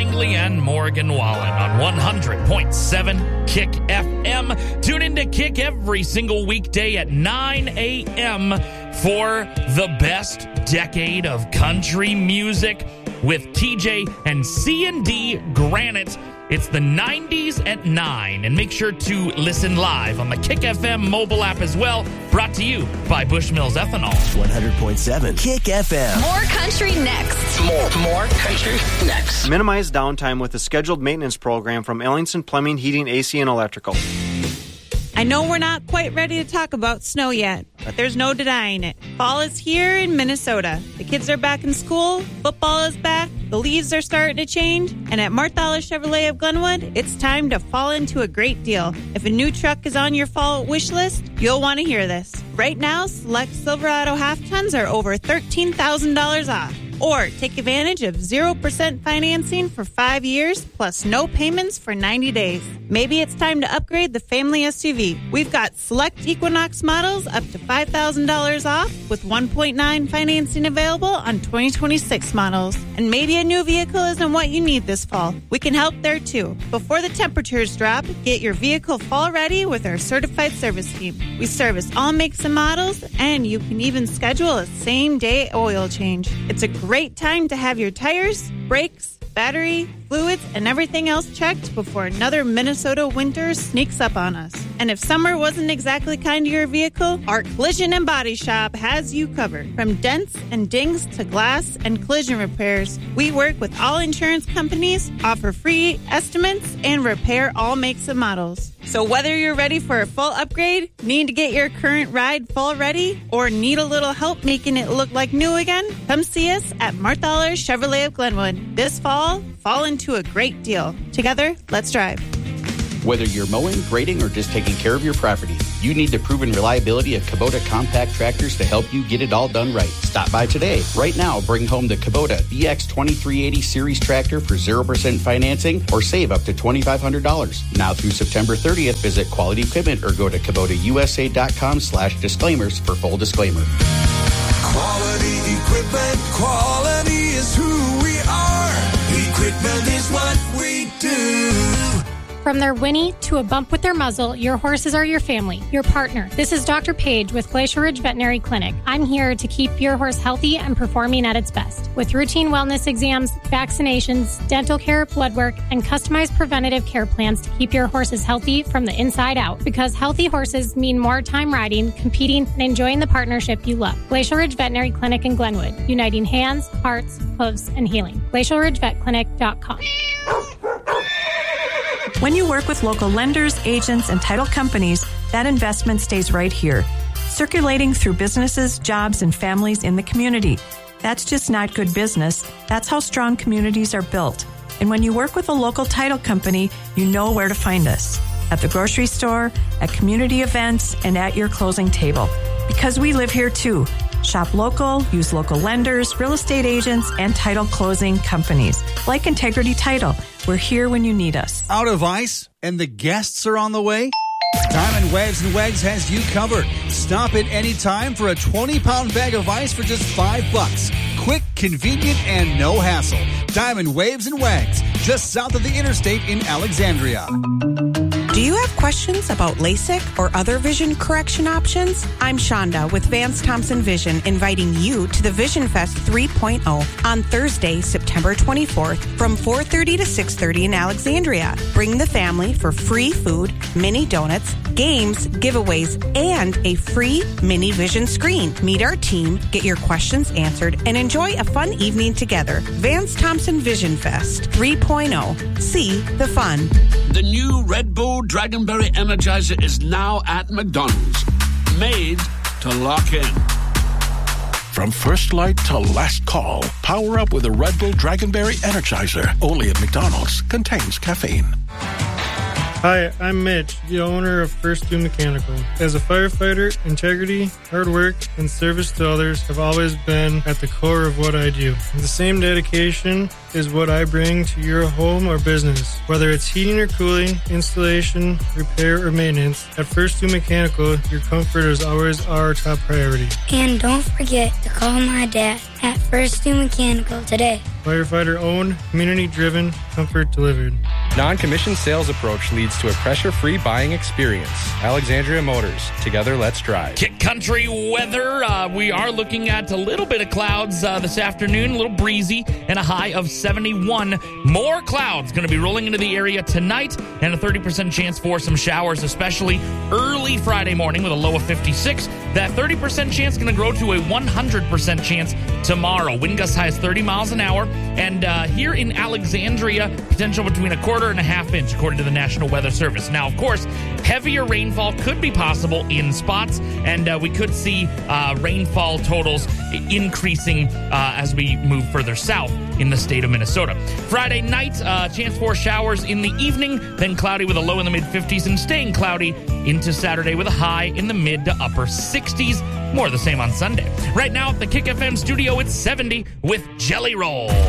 Langley and Morgan Wallen on 100.7 Kick FM. Tune in to Kick every single weekday at 9 a.m. for the best decade of country music with TJ and C&D Granite. It's the 90s at 9. And make sure to listen live on the Kick FM mobile app as well. Brought to you by Bushmills Ethanol. 100.7 Kick FM. More country next. More country next. Minimize downtime with a scheduled maintenance program from Ellingson Plumbing, Heating, AC, and Electrical. I know we're not quite ready to talk about snow yet, but there's no denying it. Fall is here in Minnesota. The kids are back in school, football is back, the leaves are starting to change, and at Marthaler Chevrolet of Glenwood, it's time to fall into a great deal. If a new truck is on your fall wish list, you'll want to hear this. Right now, select Silverado half-tons are over $13,000 off. Or take advantage of 0% financing for 5 years plus no payments for 90 days. Maybe it's time to upgrade the family SUV. We've got select Equinox models up to $5,000 off with 1.9 financing available on 2026 models. And maybe a new vehicle isn't what you need this fall. We can help there too. Before the temperatures drop, get your vehicle fall ready with our certified service team. We service all makes and models, and you can even schedule a same-day oil change. It's a great time to have your tires, brakes, battery, fluids, and everything else checked before another Minnesota winter sneaks up on us. And if summer wasn't exactly kind to your vehicle, our Collision and Body Shop has you covered. From dents and dings to glass and collision repairs, we work with all insurance companies, offer free estimates, and repair all makes and models. So whether you're ready for a full upgrade, need to get your current ride fall ready, or need a little help making it look like new again, come see us at Marthaler Chevrolet of Glenwood. This fall into a great deal. Together, let's drive. Whether you're mowing, grading, or just taking care of your property, you need the proven reliability of Kubota compact tractors to help you get it all done right. Stop by today. Right now, bring home the Kubota BX2380 Series tractor for 0% financing or save up to $2,500. Now through September 30th, visit Quality Equipment or go to KubotaUSA.com/disclaimers for full disclaimer. Quality equipment, quality is who we are. Equipment is what we do. From their whinny to a bump with their muzzle, your horses are your family, your partner. This is Dr. Page with Glacier Ridge Veterinary Clinic. I'm here to keep your horse healthy and performing at its best. With routine wellness exams, vaccinations, dental care, blood work, and customized preventative care plans to keep your horses healthy from the inside out. Because healthy horses mean more time riding, competing, and enjoying the partnership you love. Glacier Ridge Veterinary Clinic in Glenwood, uniting hands, hearts, hooves, and healing. GlacialRidgeVetClinic.com. When you work with local lenders, agents, and title companies, that investment stays right here, circulating through businesses, jobs, and families in the community. That's just not good business. That's how strong communities are built. And when you work with a local title company, you know where to find us. At the grocery store, at community events, and at your closing table. Because we live here too. Shop local, use local lenders, real estate agents, and title closing companies. Like Integrity Title. We're here when you need us. Out of ice and the guests are on the way? Diamond Waves and Wags has you covered. Stop at any time for a 20-pound bag of ice for just $5. Quick, convenient, and no hassle. Diamond Waves and Wags, just south of the interstate in Alexandria. Do you have questions about LASIK or other vision correction options? I'm Shonda with Vance Thompson Vision, inviting you to the Vision Fest 3.0 on Thursday, September 24th from 4:30 to 6:30 in Alexandria. Bring the family for free food, mini donuts, games, giveaways, and a free mini vision screen. Meet our team, get your questions answered, and enjoy a fun evening together. Vance Thompson Vision Fest 3.0. See the fun. The new Red Bull Dragonberry Energizer is now at McDonald's. Made to lock in. From first light to last call, power up with a Red Bull Dragonberry Energizer. Only at McDonald's. Contains caffeine. Hi, I'm Mitch, the owner of First Two Mechanical. As a firefighter, integrity, hard work, and service to others have always been at the core of what I do. The same dedication is what I bring to your home or business. Whether it's heating or cooling, installation, repair, or maintenance, at First Two Mechanical, your comfort is always our top priority. And don't forget to call my dad at First Two Mechanical today. Firefighter owned, community driven, comfort delivered. Non-commissioned sales approach leads to a pressure-free buying experience. Alexandria Motors. Together, let's drive. Kick Country weather. We are looking at a little bit of clouds this afternoon, a little breezy, and a high of 71. More clouds going to be rolling into the area tonight, and a 30% chance for some showers, especially early Friday morning with a low of 56. That 30% chance going to grow to a 100% chance tomorrow. Wind gust high is 30 miles an hour. And here in Alexandria, potential between a quarter and a half inch, according to the National Weather Service. Now, of course, heavier rainfall could be possible in spots, and we could see rainfall totals increasing as we move further south in the state of Minnesota. Friday night, chance for showers in the evening, then cloudy with a low in the mid-50s, and staying cloudy into Saturday with a high in the mid to upper 60s. More of the same on Sunday. Right now at the Kick FM studio, it's 70 with Jelly Roll.